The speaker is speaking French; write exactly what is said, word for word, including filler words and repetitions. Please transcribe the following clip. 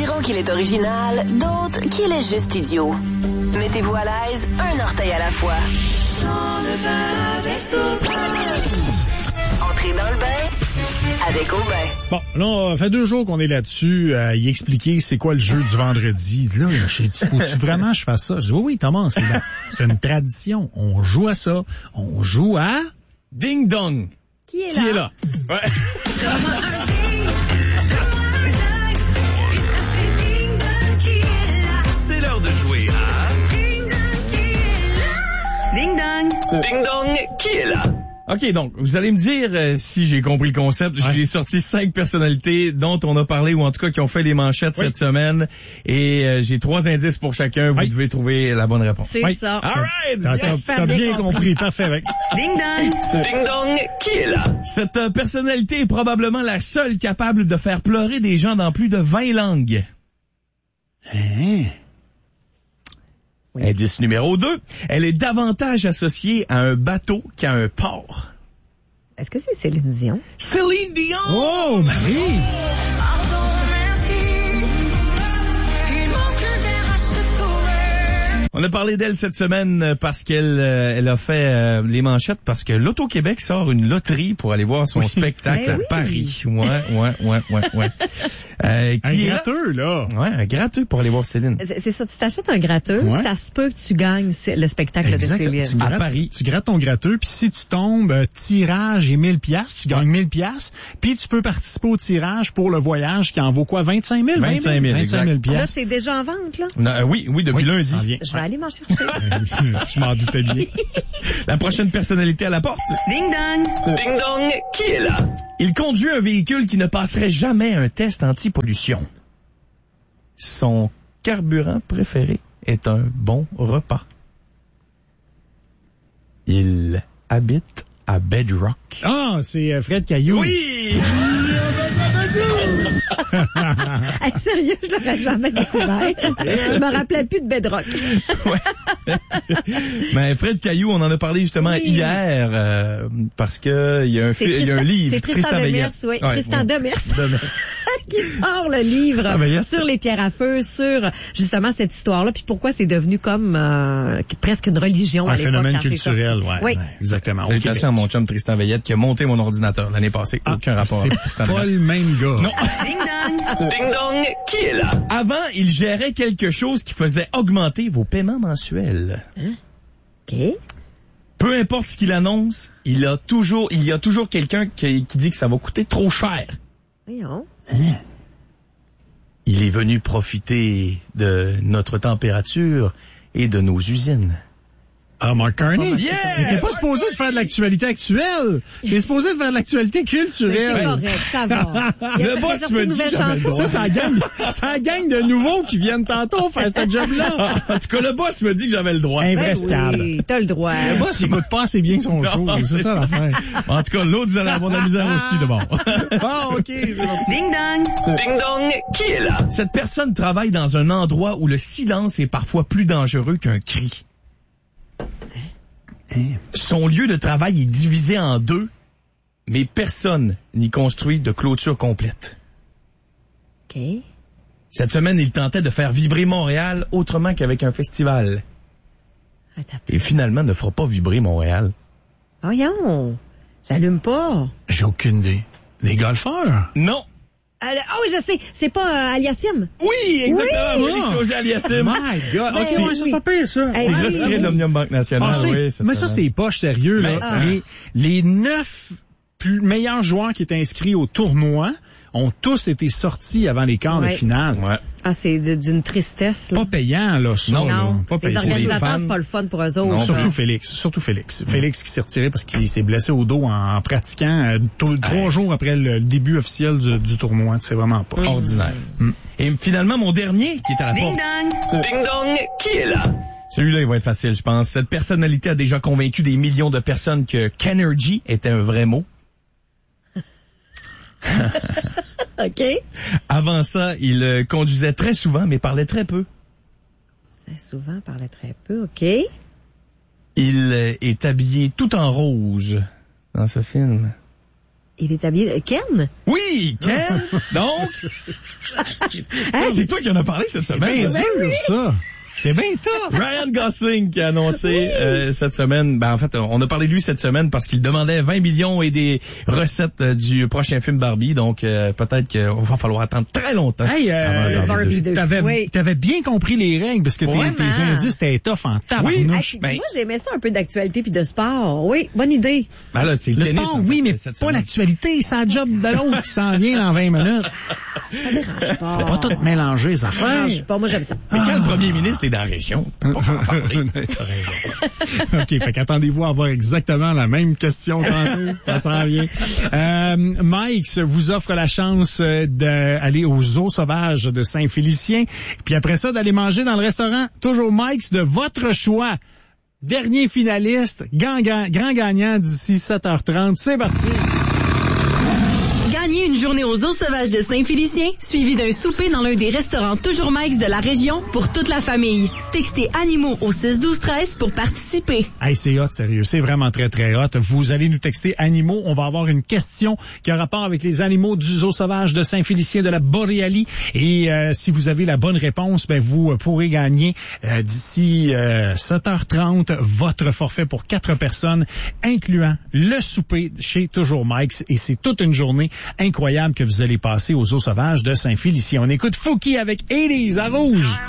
diront qu'il est original, d'autres qu'il est juste idiot. Mettez-vous à l'aise, un orteil à la fois. Entrez dans le bain avec Aubin. Bon, là, ça fait deux jours qu'on est là-dessus. Euh, il expliquait c'est quoi le jeu du vendredi. Là, j'ai dit, faut-tu vraiment que je fasse ça? Je dis, oui, oui, Thomas, c'est, la, c'est une tradition. On joue à ça. On joue à Ding Dong. Qui est Qui là? est là? Ouais. C'est l'heure de jouer à Ding dong. Ding Dong, qui est là? OK, donc, vous allez me dire euh, si j'ai compris le concept. Ouais. J'ai sorti cinq personnalités dont on a parlé, ou en tout cas qui ont fait les manchettes oui. cette semaine. Et euh, j'ai trois indices pour chacun. Vous oui. devez trouver la bonne réponse. C'est oui. ça. All right! T'as, yes, t'as bien, bien compris. Parfait. Avec. Ding dong. Ding Dong, qui est là? Cette euh, personnalité est probablement la seule capable de faire pleurer des gens dans plus de vingt langues. Hein? Oui. Indice numéro deux, elle est davantage associée à un bateau qu'à un port. Est-ce que c'est Céline Dion? Céline Dion! Oh, Marie! On a parlé d'elle cette semaine parce qu'elle euh, elle a fait euh, les manchettes parce que l'Auto-Québec sort une loterie pour aller voir son oui. spectacle ben à oui. Paris. Ouais, ouais, ouais, ouais, ouais. Euh, un gratteux, là. Ouais, un gratteux pour aller voir Céline. C'est, c'est ça, tu t'achètes un gratteux, ouais. ça se peut que tu gagnes le spectacle exact. de Céline. Tu grattes, à Paris. Tu grattes ton gratteux, puis si tu tombes, euh, tirage et mille piastres, tu gagnes mille piastres, puis tu peux participer au tirage pour le voyage qui en vaut quoi? vingt-cinq mille? vingt-cinq mille, vingt-cinq mille piastres. Là, c'est déjà en vente, là? Non, euh, oui, oui, depuis oui, lundi. Je vais aller m'en chercher. Je m'en doutais bien. La prochaine personnalité à la porte. Ding dong. Ding Dong, qui est là? Il conduit un véhicule qui ne passerait jamais un test anti-pollution. Son carburant préféré est un bon repas. Il habite à Bedrock. Ah, c'est euh, Fred Caillou. Oui! Hey, sérieux, je l'aurais jamais découvert. Je me rappelais plus de Bedrock. Ouais. Mais Fred Caillou, on en a parlé justement oui. hier euh, parce que il y a un, fi- y a un livre. C'est Tristan, Tristan Demers, oui. Ouais, Tristan ouais. Demers. qui sort le livre sur les pierres à feu, sur justement cette histoire-là, puis pourquoi c'est devenu comme euh, presque une religion un à l'époque. Un phénomène culturel, ouais, oui. ouais. Exactement. C'est okay. à mon chum Tristan Veillette qui a monté mon ordinateur l'année passée. Ah, aucun rapport. C'est pas le même gars. Non. Ding dong. Ding Dong, qui est là? Avant, il gérait quelque chose qui faisait augmenter vos paiements mensuels. Hein? OK. Peu importe ce qu'il annonce, il a toujours, il y a toujours quelqu'un qui, qui dit que ça va coûter trop cher. Voyons. Hein? Il est venu profiter de notre température et de nos usines. Ah, Mark Carney. Yeah! Il n'était pas supposé de faire de l'actualité actuelle. Il est supposé de faire de l'actualité culturelle. C'est correct, ça va. Le boss me dit que j'avais le droit. Ça, ça gagne, ça gagne de nouveaux qui viennent tantôt faire ce job-là. En tout cas, le boss me dit que j'avais le droit. Invrestable. Ben oui, t'as le droit. Le boss, il écoute pas assez bien son show. C'est ça l'affaire. En tout cas, l'autre, vous allez avoir de la misère aussi de bon. Ah, OK. C'est Ding dong. Ding Dong, qui est là? Cette personne travaille dans un endroit où le silence est parfois plus dangereux qu'un cri. Son lieu de travail est divisé en deux, mais personne n'y construit de clôture complète. OK. Cette semaine, il tentait de faire vibrer Montréal autrement qu'avec un festival. Attends. Et finalement, ne fera pas vibrer Montréal. Voyons, j'allume pas. J'ai aucune idée. Les golfeurs? Non. Ah oh, oui, je sais, c'est pas euh, Aliassime? Oui, exactement. Oui. Félix Auger-Aliassime. My God. Oh, c'est, ouais, c'est pas pire, ça. C'est hey, retiré oui. de l'Omnium Banque Nationale. Ah, oui, mais ça, c'est poche sérieux. Là. Ah. Les, les neuf plus meilleurs joueurs qui étaient inscrits au tournoi ont tous été sortis avant les quarts ouais. de finale. Ouais. Ah, c'est de, d'une tristesse. Là. Pas payant, là, ça. Non, là. Non, Pas les payant. organisateurs, les c'est pas le fun pour eux autres. Non, surtout ben... Félix. Surtout Félix. Mm. Félix qui s'est retiré parce qu'il s'est blessé au dos en, en pratiquant euh, t- trois hey. jours après le début officiel du, du tournoi. C'est vraiment pas mm. ordinaire. Mm. Et finalement, mon dernier qui est à la Ding porte. dong. Ding Dong, qui est là? Celui-là, il va être facile, je pense. Cette personnalité a déjà convaincu des millions de personnes que Kenergy était un vrai mot. OK. Avant ça, il euh, conduisait très souvent, mais parlait très peu. Très souvent, parlait très peu. OK. Il euh, est habillé tout en rose dans ce film. Il est habillé... Ken? Oui, Ken. Donc, Hey. c'est toi qui en as parlé cette semaine. Ben oui, ça. C'est bien top. Ryan Gosling qui a annoncé oui. euh, cette semaine, ben en fait, on a parlé de lui cette semaine parce qu'il demandait vingt millions et des recettes euh, du prochain film Barbie, donc euh, peut-être qu'il va falloir attendre très longtemps. Hey, euh, Barbie deux. T'avais, oui. t'avais bien compris les règles parce que tes, tes indices étaient tough en tabarnouche. Oui. Ben, moi, j'aimais ça un peu d'actualité puis de sport. Oui, bonne idée. Ben là, c'est le, le tennis, sport, en fait, oui, mais cette pas semaine. l'actualité. C'est un job de l'autre qui s'en vient dans vingt minutes. Ça dérange pas. Faut pas tout mélanger, les Ça affaires. dérange pas. Moi, j'aime ça. Mais quand le premier ministre est dans la région, on va en parler. T'as raison. OK, fait qu'attendez-vous à avoir exactement la même question tantôt. Ça s'en vient. Euh, Mike's vous offre la chance d'aller au Zoo Sauvage de Saint-Félicien. Puis après ça, d'aller manger dans le restaurant toujours Mike's de votre choix. Dernier finaliste, grand, grand, grand gagnant d'ici sept heures trente. C'est parti. Gagnez une journée aux Eaux Sauvages de Saint-Félicien, suivi d'un souper dans l'un des restaurants Toujours Mike's de la région pour toute la famille. Textez animaux au six douze treize pour participer. Hey, c'est hot, sérieux. C'est vraiment très, très hot. Vous allez nous texter animaux. On va avoir une question qui a rapport avec les animaux du Zoo Sauvage de Saint-Félicien de la Boréalie. Et euh, si vous avez la bonne réponse, ben vous pourrez gagner euh, d'ici euh, sept heures trente votre forfait pour quatre personnes, incluant le souper chez Toujours Mike's. Et c'est toute une journée incroyable que vous allez passer aux Eaux Sauvages de Saint-Félicien. On écoute Fouki avec eighties à Rouge.